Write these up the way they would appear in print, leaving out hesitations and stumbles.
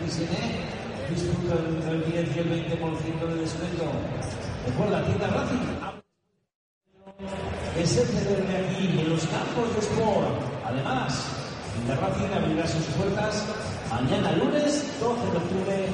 Cine, disfruta el 10 y el 20% de descuento. Recuerda, tienda Racing que se celebre aquí en los campos de Sport. Además, tienda Racing abrirá sus puertas mañana lunes 12 de octubre.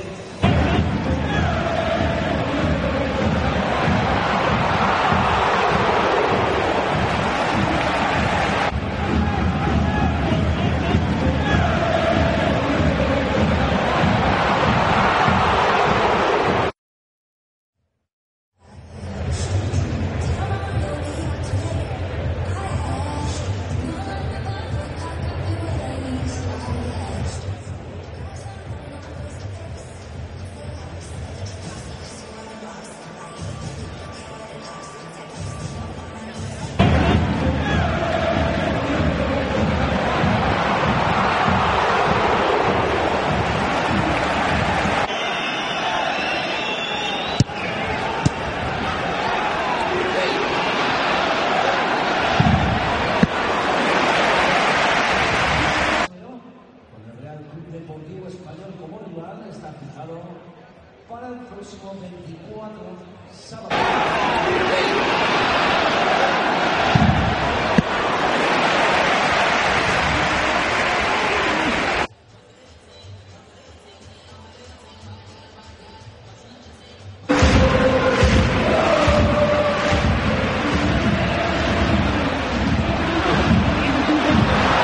Deportivo Español como rival está fijado para el próximo 24 sábado.